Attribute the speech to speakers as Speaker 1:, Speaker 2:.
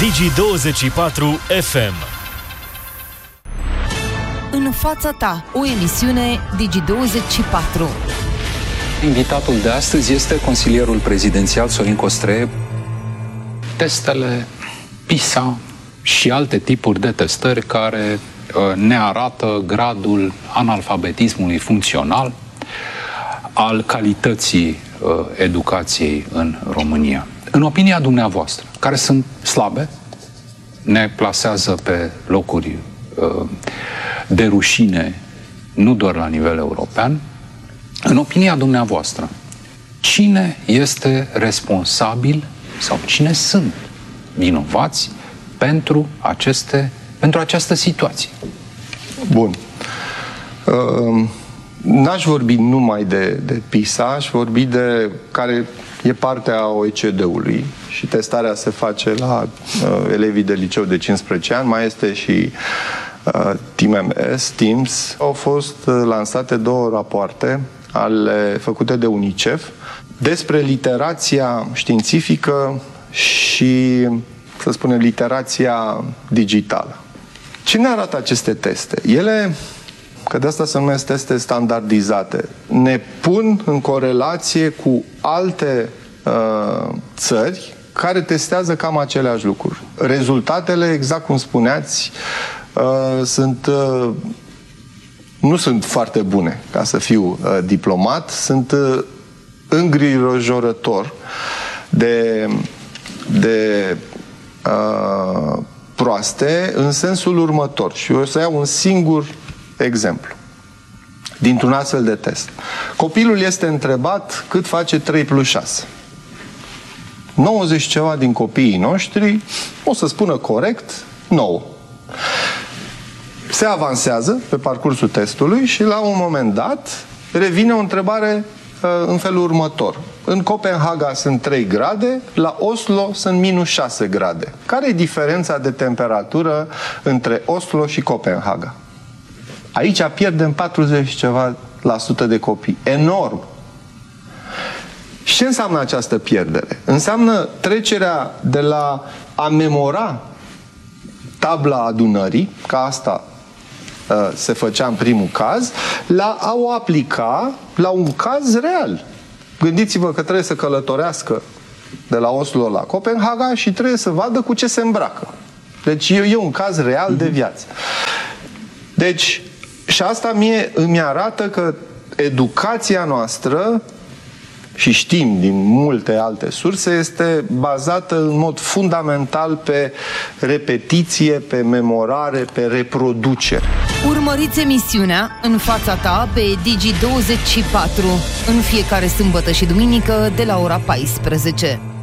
Speaker 1: Digi24 FM.
Speaker 2: În fața ta, o emisiune Digi24.
Speaker 3: Invitatul de astăzi este consilierul prezidențial Sorin Costreie. Testele PISA și alte tipuri de testări care ne arată gradul analfabetismului funcțional, al calității educației în România. În opinia dumneavoastră, care sunt slabe, ne plasează pe locuri de rușine, nu doar la nivel european, în opinia dumneavoastră, cine este responsabil sau cine sunt vinovați pentru această situație?
Speaker 4: Bun. N-aș vorbi numai de PISA, aș vorbi de care e partea OECD-ului și testarea se face la elevii de liceu de 15 ani, mai este și TIMS. Au fost lansate 2 rapoarte făcute de UNICEF despre literația științifică și, să spunem, literația digitală. Ce ne arată aceste teste? Ele, că de asta se numesc teste standardizate, ne pun în corelație cu alte țări care testează cam aceleași lucruri. Rezultatele, exact cum spuneați, nu sunt foarte bune, ca să fiu diplomat, sunt îngrijorător de proaste în sensul următor. Și eu o să iau un singur exemplu dintr-un astfel de test. Copilul este întrebat cât face 3 plus 6. 90 ceva din copiii noștri o să spună corect 9. Se avansează pe parcursul testului și la un moment dat revine o întrebare în felul următor. În Copenhaga sunt 3 grade, la Oslo sunt minus 6 grade. Care e diferența de temperatură între Oslo și Copenhaga? Aici pierdem 40 ceva la sută de copii. Enorm! Și ce înseamnă această pierdere? Înseamnă trecerea de la a memora tabla adunării, ca asta se făcea în primul caz, la a o aplica la un caz real. Gândiți-vă că trebuie să călătorească de la Oslo la Copenhaga și trebuie să vadă cu ce se îmbracă. Deci e un caz real de viață. Deci, și asta îmi arată că educația noastră, și știm din multe alte surse, este bazată în mod fundamental pe repetiție, pe memorare, pe reproducere.
Speaker 2: Urmăriți emisiunea În fața ta pe Digi24 în fiecare sâmbătă și duminică de la ora 14.